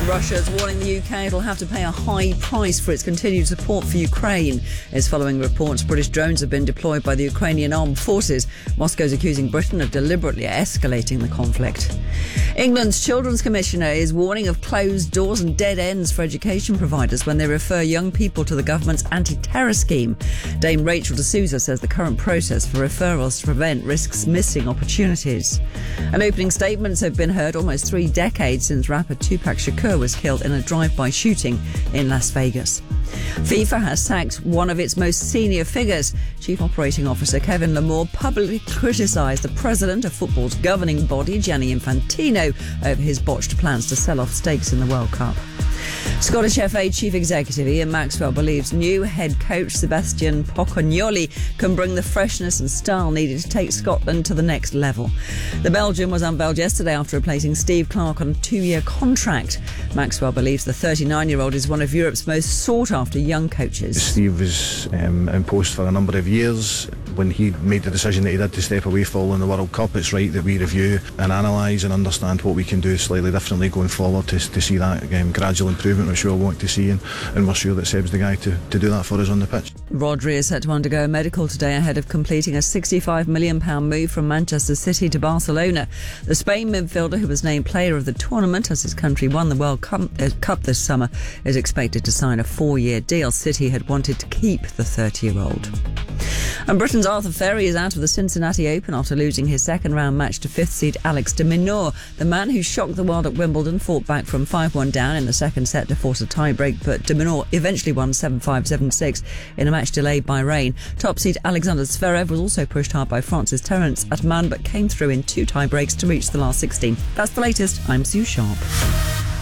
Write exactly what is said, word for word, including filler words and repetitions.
Russia's warning the U K it'll have to pay a high price for its continued support for Ukraine. It's following reports British drones have been deployed by the Ukrainian armed forces. Moscow's accusing Britain of deliberately escalating the conflict. England's Children's Commissioner is warning of closed doors and dead ends for education providers when they refer young people to the government's anti-terror scheme. Dame Rachel D'Souza says the current process for referrals to prevent risks missing opportunities. And opening statements have been heard almost three decades since rapper Tupac Shakur was killed in a drive-by shooting in Las Vegas. FIFA has sacked one of its most senior figures. Chief Operating Officer Kevin Lamore publicly criticised the president of football's governing body, Gianni Infantino, over his botched plans to sell off stakes in the World Cup. Scottish F A Chief Executive Ian Maxwell believes new head coach Sebastian Pocognoli can bring the freshness and style needed to take Scotland to the next level. The Belgian was unveiled yesterday after replacing Steve Clarke on a two-year contract. Maxwell believes the thirty-nine-year-old is one of Europe's most sought-after young coaches. Steve was um, in post for a number of years. When he made the decision that he did to step away following the World Cup, it's right that we review and analyse and understand what we can do slightly differently going forward to, to see that um, gradual improvement which we all want to see, and, and we're sure that Seb's the guy to, to do that for us on the pitch. Rodri is set to undergo a medical today ahead of completing a sixty-five million pounds move from Manchester City to Barcelona. The Spain midfielder, who was named player of the tournament as his country won the World Cup, uh, Cup this summer, is expected to sign a four-year deal. City had wanted to keep the thirty-year-old. And Britain's Arthur Ferry is out of the Cincinnati Open after losing his second round match to fifth seed Alex de Minaur. The man who shocked the world at Wimbledon fought back from five one down in the second set to force a tie-break, but de Minaur eventually won seven five, seven six in a match delayed by rain. Top seed Alexander Zverev was also pushed hard by France's Terence Atman, but came through in two tie-breaks to reach the last sixteen. That's the latest. I'm Sue Sharp.